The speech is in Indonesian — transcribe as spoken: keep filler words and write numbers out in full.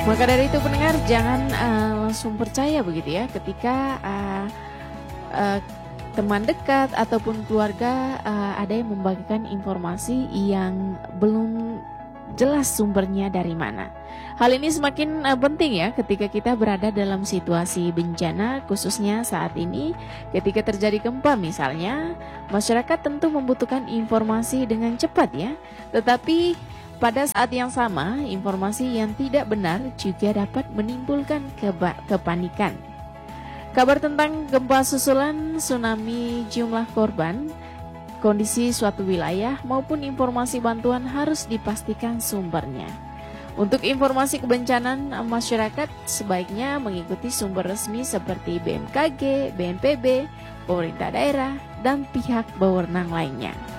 Maka dari itu pendengar jangan uh, langsung percaya begitu ya ketika uh, uh, teman dekat ataupun keluarga uh, ada yang membagikan informasi yang belum jelas sumbernya dari mana. Hal ini semakin uh, penting ya ketika kita berada dalam situasi bencana, khususnya saat ini ketika terjadi gempa misalnya. Masyarakat tentu membutuhkan informasi dengan cepat ya. Tetapi pada saat yang sama, informasi yang tidak benar juga dapat menimbulkan keba- kepanikan. Kabar tentang gempa susulan, tsunami, jumlah korban, kondisi suatu wilayah maupun informasi bantuan harus dipastikan sumbernya. Untuk informasi kebencanaan masyarakat sebaiknya mengikuti sumber resmi seperti B M K G, B N P B, pemerintah daerah, dan pihak berwenang lainnya.